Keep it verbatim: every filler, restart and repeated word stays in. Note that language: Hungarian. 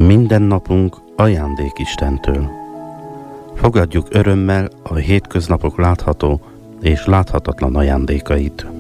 Minden napunk ajándék Istentől. Fogadjuk örömmel a hétköznapok látható és láthatatlan ajándékait.